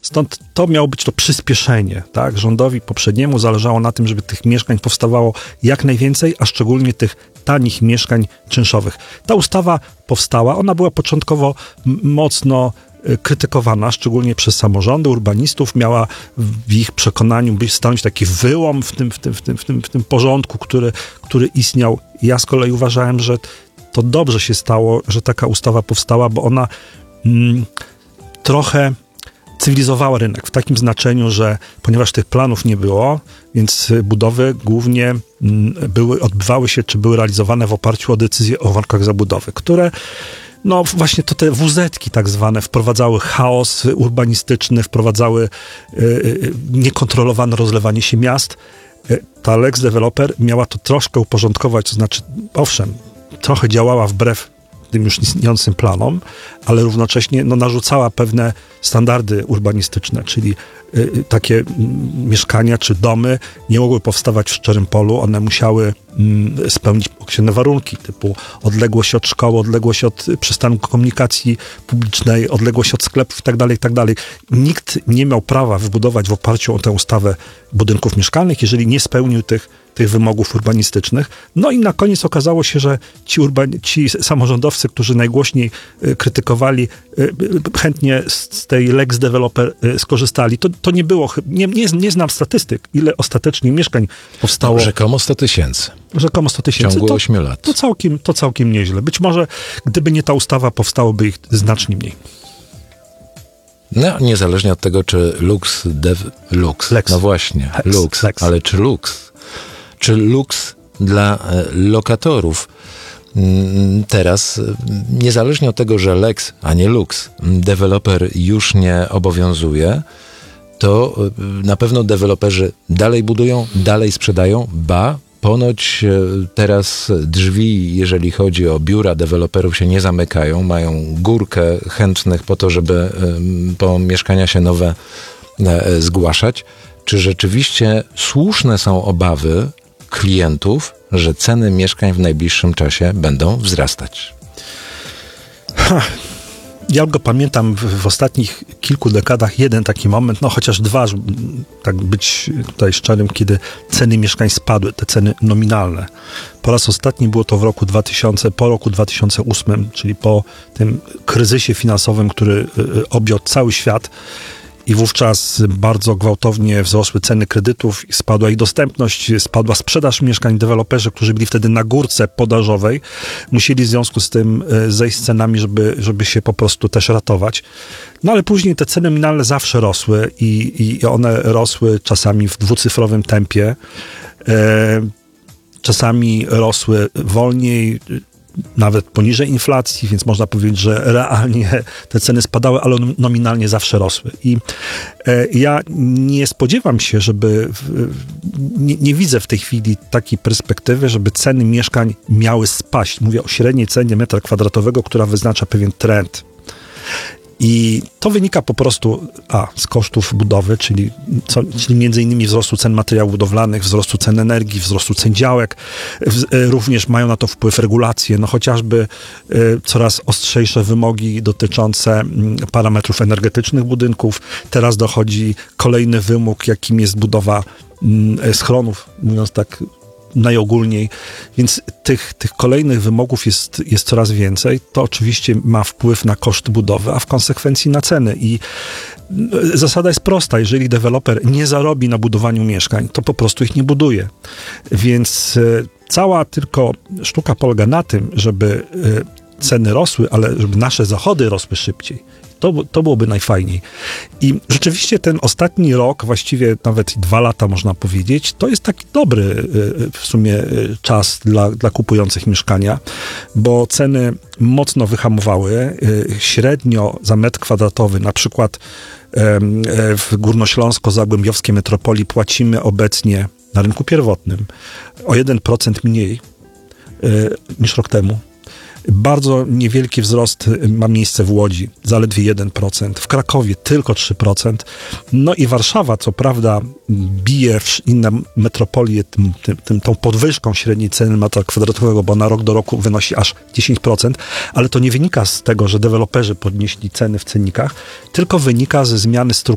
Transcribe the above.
Stąd to miało być to przyspieszenie, tak? Rządowi poprzedniemu zależało na tym, żeby tych mieszkań powstawało jak najwięcej, a szczególnie tych tanich mieszkań czynszowych. Ta ustawa powstała, ona była początkowo mocno krytykowana, szczególnie przez samorządy, urbanistów, miała w ich przekonaniu stanowić taki wyłom w tym porządku, który istniał. Ja z kolei uważałem, że to dobrze się stało, że taka ustawa powstała, bo ona trochę cywilizowała rynek w takim znaczeniu, że ponieważ tych planów nie było, więc budowy głównie odbywały się, czy były realizowane w oparciu o decyzje o warunkach zabudowy, które no właśnie to te WZ-ki tak zwane wprowadzały chaos urbanistyczny, wprowadzały niekontrolowane rozlewanie się miast. Ta Lex Developer miała to troszkę uporządkować, to znaczy, owszem, trochę działała wbrew tym już istniejącym planom, ale równocześnie narzucała pewne standardy urbanistyczne, czyli takie mieszkania czy domy nie mogły powstawać w szczerym polu, one musiały spełnić określone warunki, typu odległość od szkoły, odległość od przystanku komunikacji publicznej, odległość od sklepów itd. Nikt nie miał prawa wybudować w oparciu o tę ustawę budynków mieszkalnych, jeżeli nie spełnił tych wymogów urbanistycznych. No i na koniec okazało się, że ci samorządowcy, którzy najgłośniej krytykowali, chętnie z tej Lex Developer skorzystali. To nie było, nie znam statystyk, ile ostatecznie mieszkań powstało. Rzekomo 100 tysięcy. Rzekomo 100 tysięcy. W ciągu 8 lat. To całkiem nieźle. Być może, gdyby nie ta ustawa, powstałoby ich znacznie mniej. No, niezależnie od tego, czy Lux. Lex. No właśnie, Lux. Lex. Ale czy Lux? Czy Lux dla lokatorów? Teraz, niezależnie od tego, że Lex, a nie Lux, deweloper już nie obowiązuje, to na pewno deweloperzy dalej budują, dalej sprzedają, ponoć teraz drzwi, jeżeli chodzi o biura deweloperów, się nie zamykają, mają górkę chętnych po to, żeby po mieszkania się nowe zgłaszać. Czy rzeczywiście słuszne są obawy klientów, że ceny mieszkań w najbliższym czasie będą wzrastać? Ja go pamiętam w ostatnich kilku dekadach jeden taki moment, chociaż dwa, żeby tak być tutaj szczerym, kiedy ceny mieszkań spadły, te ceny nominalne. Po raz ostatni było to po roku 2008, czyli po tym kryzysie finansowym, który objął cały świat. I wówczas bardzo gwałtownie wzrosły ceny kredytów, spadła ich dostępność, spadła sprzedaż mieszkań. Deweloperzy, którzy byli wtedy na górce podażowej, musieli w związku z tym zejść z cenami, żeby się po prostu też ratować. No ale później te ceny nominalne zawsze rosły i one rosły czasami w dwucyfrowym tempie, czasami rosły wolniej, nawet poniżej inflacji, więc można powiedzieć, że realnie te ceny spadały, ale nominalnie zawsze rosły. I ja nie spodziewam się, nie widzę w tej chwili takiej perspektywy, żeby ceny mieszkań miały spaść. Mówię o średniej cenie metra kwadratowego, która wyznacza pewien trend. I to wynika po prostu z kosztów budowy, czyli między innymi wzrostu cen materiałów budowlanych, wzrostu cen energii, wzrostu cen działek. Również mają na to wpływ regulacje, chociażby coraz ostrzejsze wymogi dotyczące parametrów energetycznych budynków. Teraz dochodzi kolejny wymóg, jakim jest budowa schronów, mówiąc tak najogólniej, więc tych kolejnych wymogów jest coraz więcej. To oczywiście ma wpływ na koszt budowy, a w konsekwencji na ceny. I zasada jest prosta. Jeżeli deweloper nie zarobi na budowaniu mieszkań, to po prostu ich nie buduje. Więc cała tylko sztuka polega na tym, żeby ceny rosły, ale żeby nasze dochody rosły szybciej. To byłoby najfajniej. I rzeczywiście ten ostatni rok, właściwie nawet 2 lata można powiedzieć, to jest taki dobry w sumie czas dla kupujących mieszkania, bo ceny mocno wyhamowały. Średnio za metr kwadratowy, na przykład w górnośląsko-zagłębiowskiej metropolii płacimy obecnie na rynku pierwotnym o 1% mniej niż rok temu. Bardzo niewielki wzrost ma miejsce w Łodzi, zaledwie 1%, w Krakowie tylko 3%. No i Warszawa, co prawda, bije inne metropolie tą podwyżką średniej ceny metra kwadratowego, bo na rok do roku wynosi aż 10%, ale to nie wynika z tego, że deweloperzy podnieśli ceny w cennikach, tylko wynika ze zmiany